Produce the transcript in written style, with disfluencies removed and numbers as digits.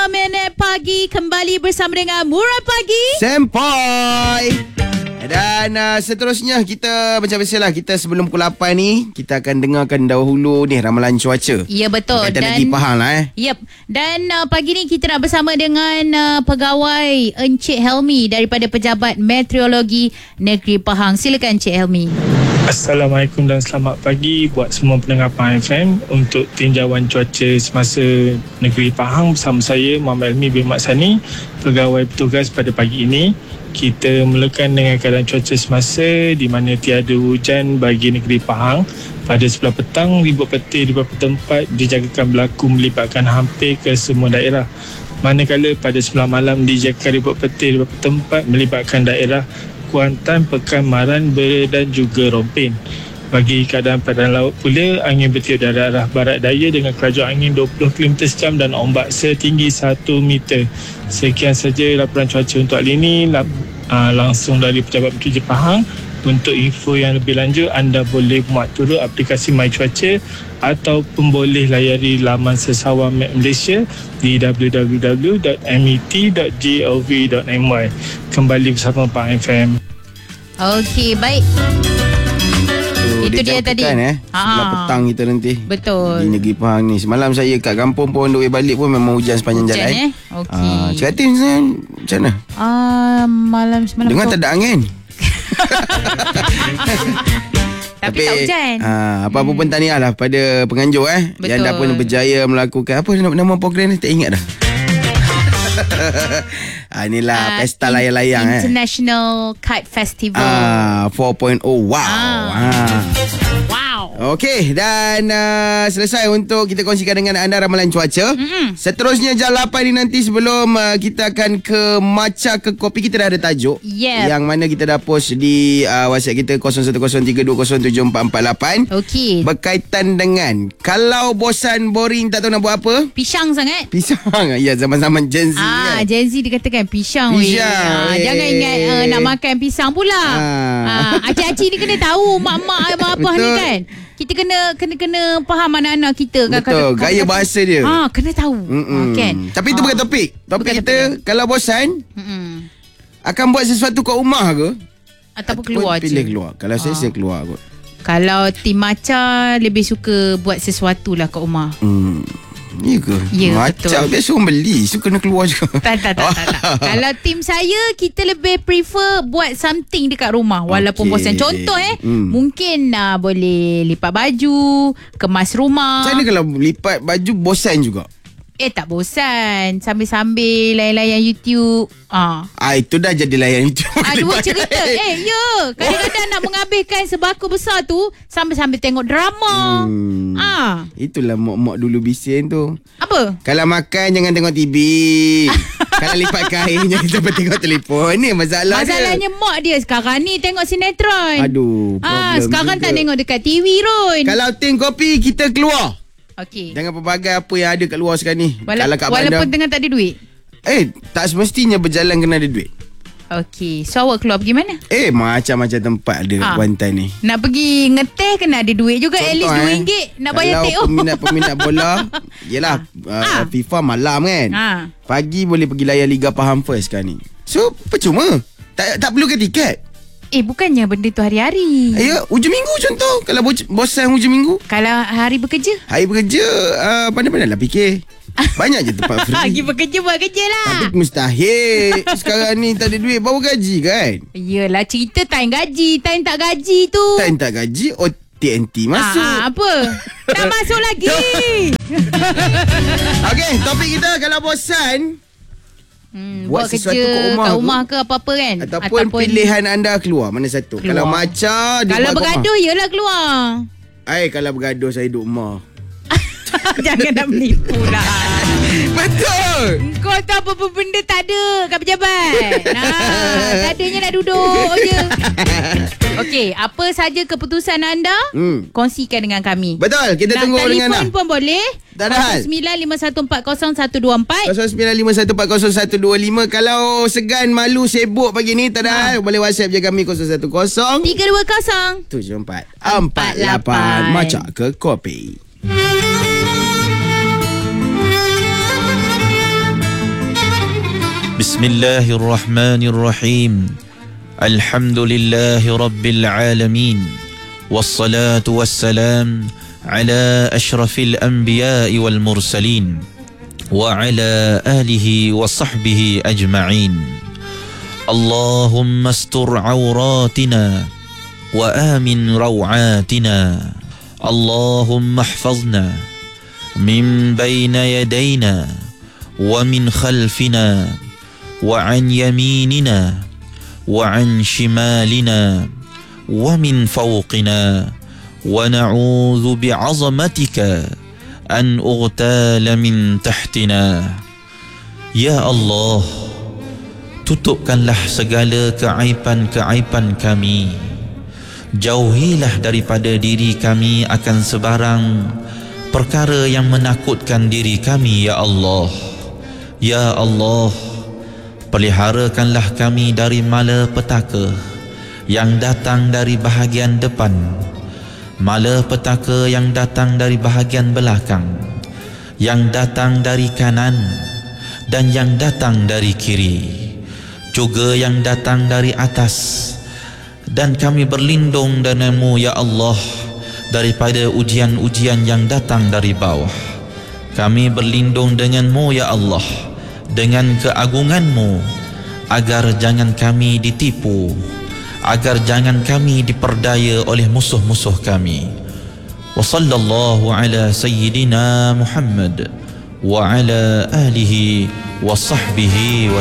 Minit pagi kembali bersama dengan Murah Pagi Sempoi. Dan seterusnya kita macam biasalah, kita sebelum pukul 8 ni kita akan dengarkan dahulu ni ramalan cuaca. Ya betul. Kita negeri Pahang lah Yep. Dan pagi ni kita nak bersama dengan pegawai Encik Helmi daripada Pejabat Meteorologi Negeri Pahang. Silakan Encik Helmi. Assalamualaikum dan selamat pagi buat semua pendengar Pahang FM. Untuk tinjauan cuaca semasa negeri Pahang bersama saya Muhammad Helmi bin Mat Sani, pegawai petugas pada pagi ini. Kita mulakan dengan keadaan cuaca semasa di mana tiada hujan bagi negeri Pahang. Pada sebelah petang, ribut petir di beberapa tempat dijangkakan berlaku melibatkan hampir ke semua daerah. Manakala pada sebelah malam dijangkakan ribut petir di beberapa tempat melibatkan daerah Kuantan, Pekan, Maran, Bera dan juga Rompin. Bagi keadaan padan laut pula, angin bertiup dari arah barat daya dengan kelajuan angin 20 km/jam dan ombak setinggi 1 meter. Sekian saja laporan cuaca untuk hari ini, langsung dari Pejabat Meteorologi Pahang. Untuk info yang lebih lanjut, anda boleh muat turun aplikasi My Cuaca ataupun boleh layari laman Sesawan Met Malaysia di www.met.gov.my. Kembali bersama Pahang FM. Okey, baik. Itu dia tadi. Sebelah petang kita nanti. Betul. Di negeri Pahang ni. Semalam saya kat kampung pun on the way balik pun memang hujan sepanjang jalan. Okey. Cik Atin macam mana? Malam semalam Dengar tak ada angin. Tapi tak hujan. Apa-apa pun tahniah lah pada penganjur Betul. yang dah pun berjaya melakukan apa nama program ni, tak ingat dah. Inilah pesta layang-layang International Kite Festival 4.0. Wow. Okey, dan selesai untuk kita kongsikan dengan anda ramalan cuaca. Seterusnya jam 8 ni nanti, sebelum kita akan ke Maca ke Kopi, kita dah ada tajuk yang mana kita dah post di WhatsApp kita 0103207448. Okey. Berkaitan dengan kalau bosan, boring, tak tahu nak buat apa, pisang sangat. Pisang. Ya, zaman-zaman Gen Z kan. Gen Z dikatakan pisang. Jangan ingat nak makan pisang pula. Acik-acik ni kena tahu, mak-mak abah ni kan. Kita kena faham anak-anak kita kan. Betul, gaya bahasa dia. Kena tahu. Kan. Tapi itu bukan topik. Topik kita kalau bosan akan buat sesuatu kat rumah ke ataupun keluar je. Pilih keluar. Kalau saya keluar kot. Kalau tim Maca lebih suka buat sesuatu lah kat rumah. Ya ke? Ya, macam biasa orang beli, so kena keluar juga. Tak. Kalau tim saya, kita lebih prefer buat something dekat rumah walaupun bosan. Contoh mungkin boleh lipat baju, kemas rumah. Macam mana kalau lipat baju bosan juga? Tak bosan. Sambil-sambil layan-layan YouTube. Itu dah jadi layan YouTube. Dua cerita. Kadang-kadang nak menghabiskan sebakul besar tu sambil-sambil tengok drama. Itulah mak-mak dulu bising tu. Apa? Kalau makan jangan tengok TV. Kalau lipat kain jangan sampai tengok telefon. Ni Masalahnya mak dia sekarang ni tengok sinetron. Sekarang juga. Tak tengok dekat TV Ron. Kalau tim kopi, kita keluar. Okey. Jangan pelbagai apa yang ada kat luar sekarang ni. Kalau kat walaupun tengah tak ada duit. Tak semestinya berjalan kena ada duit. Okey. So awak keluar pergi mana? Macam-macam tempat ada kat Kuantan ni. Nak pergi ngeteh kena ada duit juga. Contoh, at least RM2 nak bayar TO. Kalau peminat bola, yelah FIFA malam kan. Pagi boleh pergi layan Liga Pahang First sekarang ni. So percuma. Tak perlukan tiket. Bukannya benda tu hari-hari. Hujung minggu contoh. Kalau bosan hujung minggu. Kalau hari bekerja? Hari bekerja, pandai-pandai lah fikir. Banyak je tempat free. Lagi bekerja buat kerja lah. Tapi mustahil. Sekarang ni tak ada duit, baru gaji kan? Yelah, cerita time gaji. Time tak gaji tu. Time tak gaji, TNT masuk. Apa? Tak masuk lagi. Okey, topik kita kalau bosan, buat sesuatu kerja kat rumah ke apa-apa kan. Ataupun pilihan anda keluar. Mana satu? Kalau Maca, kalau bergaduh, yelah keluar. Kalau bergaduh saya duduk rumah. Jangan nak menipu lah. Betul. Kau tahu apa-apa benda tak ada kat pejabat. Tak adanya nak duduk je. Okey, apa saja keputusan anda, kongsikan dengan kami. Betul, kita tunggu dengan anda. Nak telefon pun boleh. Tak ada hal. 0951400124. 0951400125. Kalau segan, malu, sibuk pagi ni, tak ada hal. Boleh WhatsApp je kami 010 320 7448. Maca ke Kopi. Bismillahirrahmanirrahim. Alhamdulillahi Rabbil Alamin. Wassalatu wassalam ala ashrafil anbiya'i wal mursalin wa ala alihi wa sahbihi ajma'in. Allahumma astur awratina wa amin rawatina. Allahumma ihfazna min bayna yadayna wa min khalfina wa an yaminina wa an shimalina wa min fawqina wa na'udzu bi'azamatika an ughtala min tahtina. Ya Allah, tutupkanlah segala keaiban-keaiban kami. Jauhilah daripada diri kami akan sebarang perkara yang menakutkan diri kami, ya Allah. Ya Allah, peliharakanlah kami dari malapetaka yang datang dari bahagian depan, malapetaka yang datang dari bahagian belakang, yang datang dari kanan dan yang datang dari kiri, juga yang datang dari atas. Dan kami berlindung denganmu, ya Allah, daripada ujian-ujian yang datang dari bawah. Kami berlindung denganmu, ya Allah, dengan keagunganmu, agar jangan kami ditipu, agar jangan kami diperdaya oleh musuh-musuh kami. Wa sallallahu ala sayyidina Muhammad wa ala alihi wa sahbihi wa